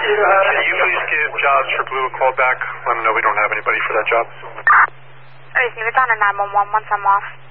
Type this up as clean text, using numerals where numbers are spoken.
Can you please give Jobs for Blue a call back? Let them know we don't have anybody for that job. Receive it on a 911 once I'm off.